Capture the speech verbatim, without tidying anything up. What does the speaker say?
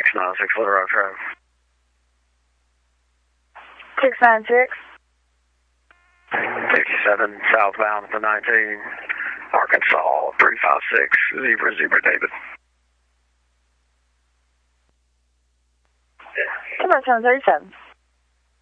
nine six, Little Rock Drive. six nine six. fifty-seven, southbound at the nineteen, Arkansas, three five six, Zebra, Zebra, David. seven thirty-seven.